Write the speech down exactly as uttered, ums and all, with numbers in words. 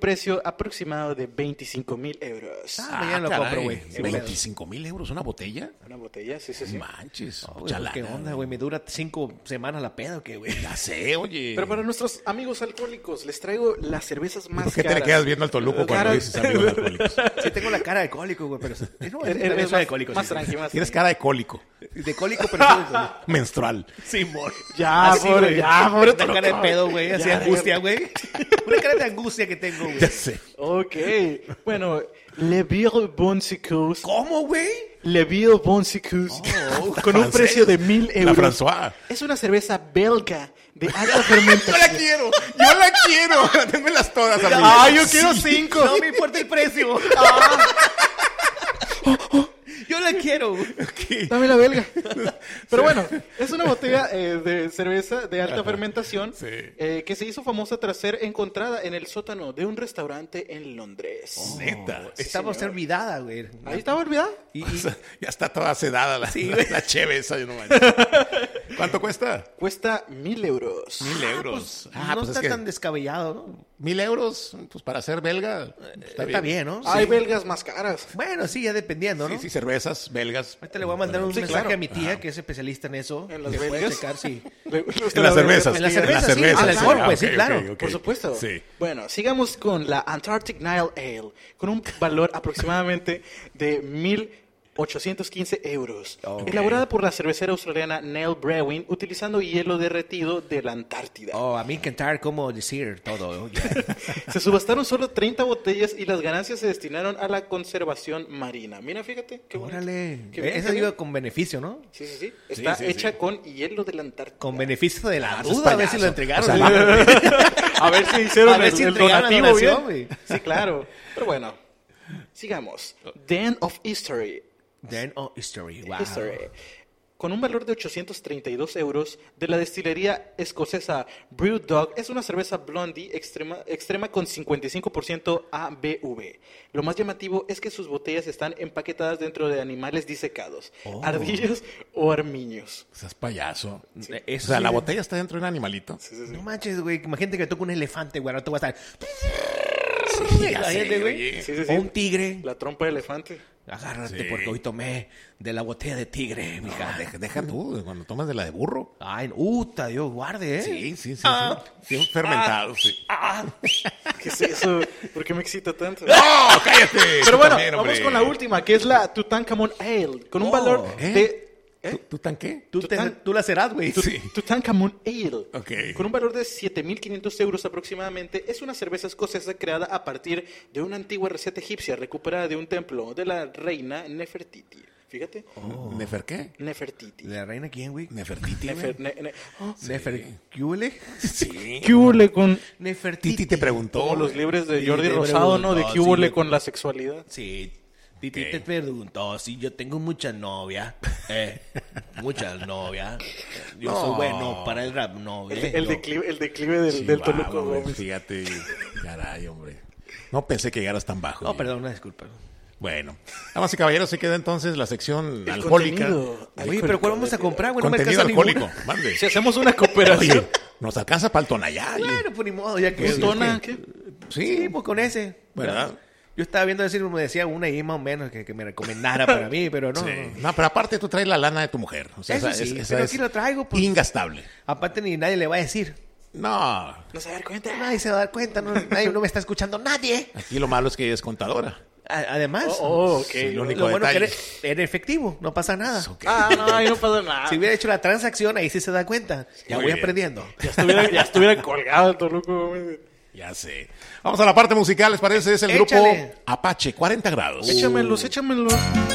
precio aproximado de veinticinco mil euros. Ah, mañana lo compro, güey. ¿veinticinco mil euros una botella? Una botella, sí, sí, sí. Manches. No, güey, ¿qué onda, güey? ¿Me dura cinco semanas la peda o qué, güey? Ya sé, oye. Pero para nuestros amigos alcohólicos, les traigo las cervezas más ¿Por qué caras. te le quedas viendo al Toluco cuando Cara- dices amigos alcohólicos? Sí tengo la cara de alcohólico, güey, pero... No, Eres- también eres soy más, alcohólico, más sí, sí. tranqui, más Tienes tranqui. cara de cólico. De cólico, pero soy alcohólico. Menstrual. Sí, mor. Ya, Así, pobre, güey. ya, pobre Una cara de Toluco. pedo, güey, así de Ya, angustia, güey. Una cara de angustia que tengo, güey. Ya sé. Ok. Bueno, Le Ville Bonsicus. ¿Cómo, güey? Le Ville Bonsicus. Oh, con un francés. precio de mil euros. La François. Es una cerveza belga de alta fermentación. Yo la quiero. Yo la quiero. Dénmelas todas, amigo. Ah, yo quiero cinco. No me importa el precio. Yo la quiero. Ok. Dame la belga. Pero bueno, es una botella eh, de cerveza de alta fermentación Sí. eh, que se hizo famosa tras ser encontrada en el sótano de un restaurante en Londres. Neta. Estaba señor. olvidada, güey. Ahí estaba olvidada. Y, O y- sea, ya está toda sedada la, Sí, la, güey. la cheve esa. Yo no manches. ¿Cuánto cuesta? Cuesta mil euros. Mil euros. Ah, no pues está es que tan descabellado, ¿no? mil euros, pues para ser belga. Está, Está bien, ¿no? Hay belgas más caras. Bueno, sí, ya dependiendo, ¿no? Sí, sí, cervezas belgas. Ahorita le voy a mandar un Sí, mensaje claro. a mi tía, que es especialista en eso. En las que puede belgas. checar, sí. En las cervezas. En las En cervezas, sí, cervezas, al alcohol, ah, pues, ok, sí, claro. ok, ok. Por supuesto. Sí. Bueno, sigamos con la Antarctic Nile Ale, con un valor aproximadamente de mil ochocientos quince euros. Ok. Elaborada por la cervecera australiana Nile Brewing, utilizando hielo derretido de la Antártida. Oh, a mí encantar cómo decir todo. ya. Se subastaron solo treinta botellas y las ganancias se destinaron a la conservación marina. Mira, fíjate. Qué bonito. Órale. Qué bien, Esa qué bien. ayuda con beneficio, ¿no? Sí, sí, sí. Está sí, sí. hecha con hielo de la Antártida. Con beneficio de la Ah, eso es duda, a ver si payaso. lo entregaron. O sea, ¿no? A ver si hicieron A ver el, si el entregaron la donativo bien. donación, güey. Sí, claro. Pero bueno, sigamos. The End of History. Then, oh, history. Wow. History. Con un valor de ochocientos treinta y dos euros, de la destilería escocesa Brewdog, es una cerveza blondie extrema, extrema con cincuenta y cinco por ciento A B V. Lo más llamativo es que sus botellas están empaquetadas dentro de animales disecados, Oh. ardillas o armiños. Seas payaso. Eso O sea, sí. la botella está dentro de un animalito. No manches, güey. Imagínate que toca un elefante, güey. Ahora te voy a estar... ya Imagínate, sé, güey. oye. Sí, sí, sí. O un tigre. La trompa de elefante. Agárrate, Sí. porque hoy tomé de la botella de tigre, mija. Deja, deja tú, cuando tomas de la de burro. Ay, uta, Dios guarde, ¿eh? Sí, sí, sí. Ah. sí. Sí, fermentado, sí. ¿Qué es eso? ¿Por qué me excita tanto? ¡No! ¡Cállate! Pero Tú bueno, también, vamos hombre. con la última, que es la Tutankhamon Ale, con un Oh, valor ¿eh? de... ¿Tú, ¿Tú tan qué? Tú, te- Tutan- tú la serás, güey. Sí. Tutankhamon Ale, Ok. con un valor de siete mil quinientos euros aproximadamente, es una cerveza escocesa creada a partir de una antigua receta egipcia recuperada de un templo de la reina Nefertiti. Fíjate, ¿Nefer qué? Nefertiti. ¿La reina quién, güey? Nefertiti. Nefer, ne, ne- oh, Nefer... ¿Qué huele? Sí. ¿Qué hubo con Nefertiti. Titi te preguntó. como los libres de Sí, Jordi te Rosado, ¿no? De preguntó, qué hubo sí. con la sexualidad. Sí. Titi Ok. te preguntó si yo tengo muchas novias. Eh, muchas novias. Yo No. soy bueno para el rap, no. El, eh, el yo- declive, el declive del, Sí, del wow, Toluco hombre, Gómez. Fíjate, caray, hombre. No pensé que llegaras tan bajo. No, oye. perdón, una disculpa. Bueno, damas y caballeros, se queda entonces la sección El alcohólica. contenido. Oye, pero ¿cuál vamos a comprar, güey? No me Contenido alcanza alcohólico. ninguna. Mande. Si hacemos una cooperación. Oye, nos alcanza para el tonallá. oye. Bueno, pues ni modo, ya que... ¿Un tona? ¿Qué? Sí, Sí, pues con ese. ¿verdad? Yo estaba viendo decir, me decía una ahí más o menos que, que me recomendara para mí, pero no. Sí. No, pero aparte tú traes la lana de tu mujer. O sea, Eso esa, sí, es- esa pero es aquí lo traigo, pues. ingastable. Aparte ni nadie le va a decir. No, No se va a dar cuenta. Nadie se va a dar cuenta, no, nadie, no me está escuchando nadie. aquí lo malo es que ella es contadora. A- además, Oh, oh, ok. Sí, lo único lo bueno que detalle. eres, eres efectivo, no pasa nada. Ok. Ah, no, ahí no pasa nada. Si hubiera hecho la transacción, ahí sí se da cuenta. Ya Muy voy bien. aprendiendo. Ya estuviera, ya estuviera colgado el Toluco Gómez. Ya sé. Vamos a la parte musical, ¿les parece? Es el Échale. grupo Apache, cuarenta grados. Échamelos, échamelos.